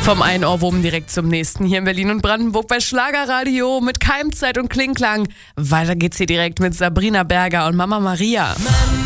Vom einen Ohrwurm direkt zum nächsten hier in Berlin und Brandenburg bei Schlagerradio mit Keimzeit und Klingklang. Weiter geht's hier direkt mit Sabrina Berger und Mama Maria.